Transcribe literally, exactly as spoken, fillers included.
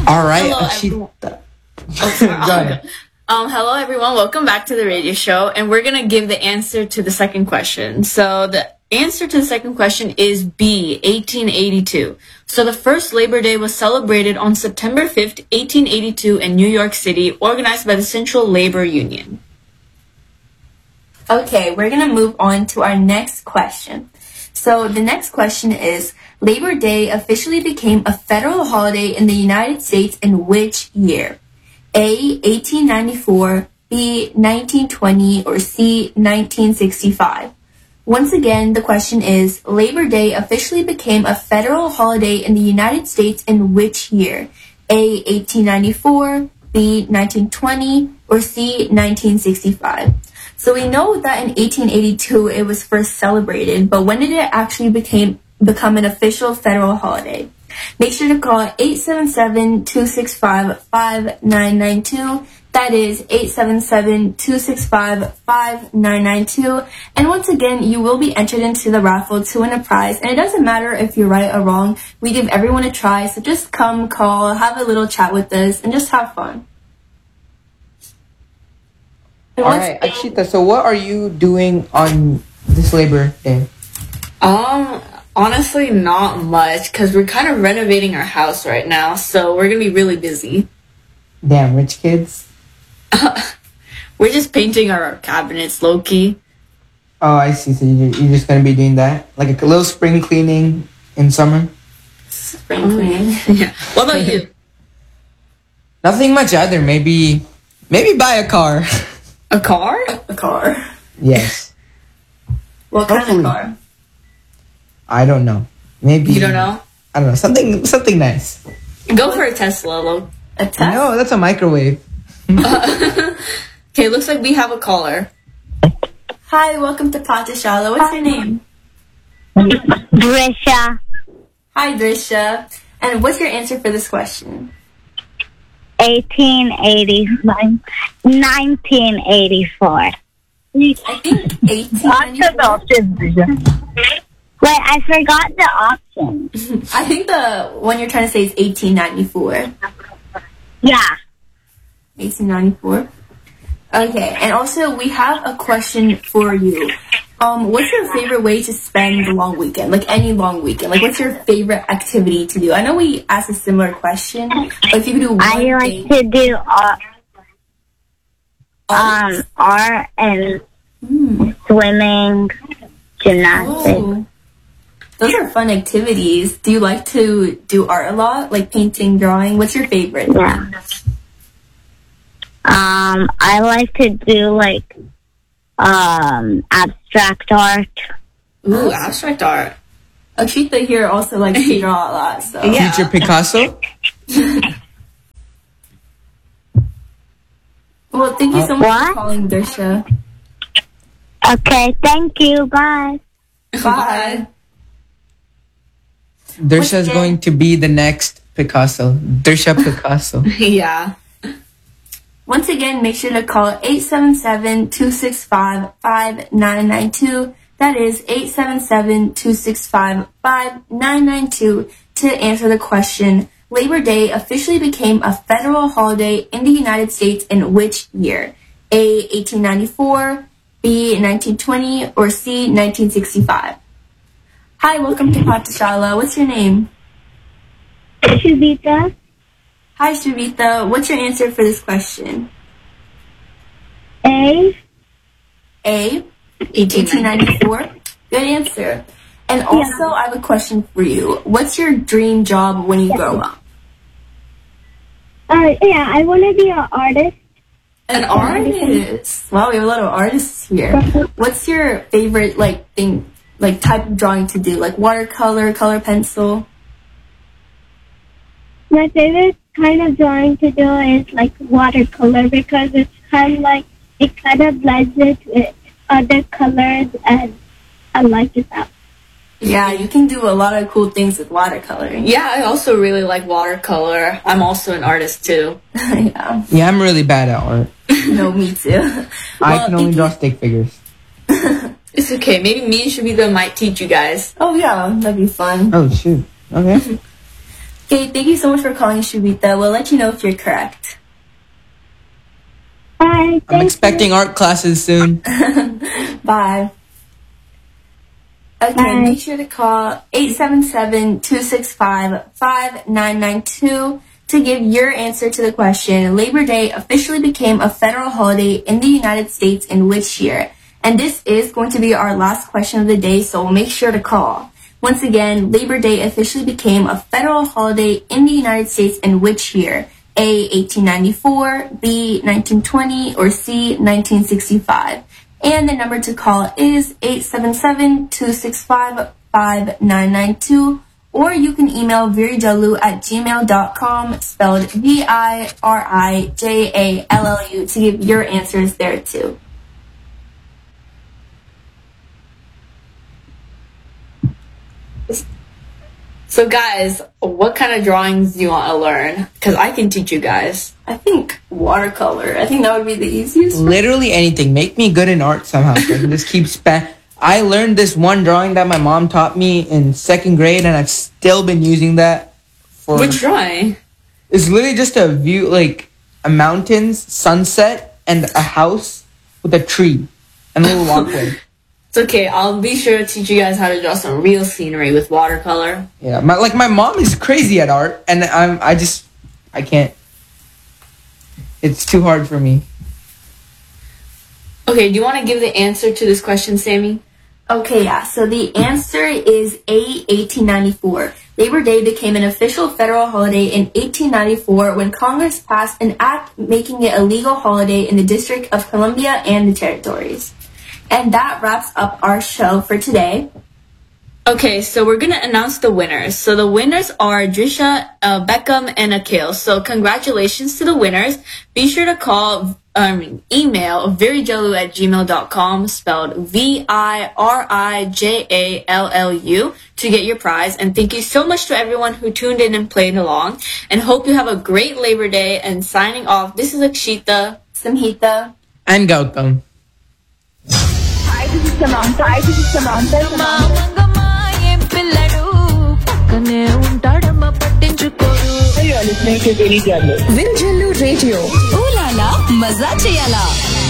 All right, Hello, Achita. Oh, Go ahead. Um, hello everyone, welcome back to the radio show, and we're gonna give the answer to the second question. So the answer to the second question is B, eighteen eighty-two. So the first Labor Day was celebrated on September fifth, eighteen eighty-two in New York City, organized by the Central Labor Union. Okay, we're gonna move on to our next question. So the next question is, Labor Day officially became a federal holiday in the United States in which year? A, eighteen ninety-four, B, nineteen twenty, or C, nineteen sixty-five? Once again, the question is, Labor Day officially became a federal holiday in the United States in which year? A, eighteen ninety-four, B, nineteen twenty, or C, nineteen sixty-five? So we know that in eighteen eighty-two it was first celebrated, but when did it actually became become an official federal holiday? Make sure to call eight seven seven, two six five, five nine nine two. That is eight seven seven, two six five, five nine nine two. And once again, you will be entered into the raffle to win a prize. And it doesn't matter if you're right or wrong. We give everyone a try. So just come, call, have a little chat with us, and just have fun. And All once right, again- Achita. So, what are you doing on this Labor Day? Um, honestly, not much, because we're kind of renovating our house right now, so we're gonna be really busy. Damn, rich kids. We're just painting our cabinets, low-key. Oh, I see. So you're, you're just gonna be doing that, like a little spring cleaning in summer. Spring cleaning. Yeah. What about you? Nothing much either. Maybe, maybe buy a car. A car? A car. Yes. What kind Hopefully. of car? I don't know. Maybe You don't know? I don't know. Something, something nice. Go for a Tesla, low. A Tesla. No, that's a microwave. Okay, looks like we have a caller. Hi, welcome to Patashala. What's your name? Drisha, Hi, Drisha. And what's your answer for this question? eighteen eighty-nine, nineteen eighty-four. I think eighteen ninety-four. Wait, I forgot the option. I think the one you're trying to say is eighteen ninety-four. Yeah. eighteen ninety-four. Okay, and also we have a question for you. Um, what's your favorite way to spend the long weekend? Like any long weekend. Like what's your favorite activity to do? I know we asked a similar question, but if you could do one I like thing. to do uh, Art. um art and Hmm. swimming, gymnastics. Oh. Those are fun activities. Do you like to do art a lot? Like painting, drawing? What's your favorite? Yeah. Um, I like to do like um abstract art. Ooh, abstract art. Achita here also likes to draw a lot, so. Yeah. Future Picasso. Well, thank you so much What? for calling, Drisha. Okay, thank you. Bye. Bye. Dersha's What's going to be the next Picasso. Dersha Picasso. Yeah. Once again, make sure to call eight seven seven, two six five, five nine nine two. That is eight seven seven, two six five, five nine nine two to answer the question, Labor Day officially became a federal holiday in the United States in which year? A, eighteen ninety-four, B, nineteen twenty, or C, nineteen sixty-five? Hi, welcome to Patashala. What's your name? Shubita, Hi, Shavita. What's your answer for this question? A. A, eighteen ninety-four. Good answer. And also, I have a question for you. What's your dream job when you grow up? Uh, yeah, I want to be an artist. An artist. Wow, we have a lot of artists here. What's your favorite like thing, like type of drawing to do? Like watercolor, color pencil? My favorite kind of drawing to do is like watercolor because it's kind of like, it kind of blends it with other colors and I like it that. Yeah, you can do a lot of cool things with watercoloring. Yeah, I also really like watercolor. I'm also an artist too. Yeah. Yeah, I'm really bad at art. No, me too. I Well, can only thank draw you- stick figures. It's okay. Maybe me and Shabita might teach you guys. Oh yeah, that'd be fun. Oh shoot. Okay. Okay, thank you so much for calling, Shubita. We'll let you know if you're correct. Bye. I'm expecting art classes soon. Bye. Okay, Bye. make sure to call eight seven seven, two six five, five nine nine two to give your answer to the question, Labor Day officially became a federal holiday in the United States in which year? And this is going to be our last question of the day, so make sure to call. Once again, Labor Day officially became a federal holiday in the United States in which year? A, eighteen ninety-four, B, nineteen twenty, or C, nineteen sixty-five. And the number to call is eight seven seven, two six five, five nine nine two, or you can email virijallu at gmail dot com, spelled V I R I J A L L U, to give your answers there too. So guys, what kind of drawings do you want to learn? Because I can teach you guys. I think watercolor. I think that would be the easiest. Literally anything. Make me good in art somehow. So I can just keep spa- I learned this one drawing that my mom taught me in second grade, and I've still been using that for. Which drawing? It's literally just a view, like a mountains, sunset, and a house with a tree and a little walkway. It's okay. I'll be sure to teach you guys how to draw some real scenery with watercolor. Yeah, my like my mom is crazy at art, and I'm I just I can't. It's too hard for me. Okay, do you want to give the answer to this question, Sammy? Okay, yeah. So the answer is A, eighteen ninety-four. Labor Day became an official federal holiday in eighteen ninety-four when Congress passed an act making it a legal holiday in the District of Columbia and the Territories. And that wraps up our show for today. Okay, so we're going to announce the winners. So the winners are Drisha, uh, Beckham, and Akil. So congratulations to the winners. Be sure to call, um, email virijallu at gmail dot com, spelled V I R I J A L L U, to get your prize. And thank you so much to everyone who tuned in and played along. And hope you have a great Labor Day. And signing off, this is Akshita, Samhita, And Gautam. Hi, this is Samantha. Hi, this is Samantha. Samantha. You're listening to Virijallu. Virijallu Radio. Ooh la la, maza cheyala.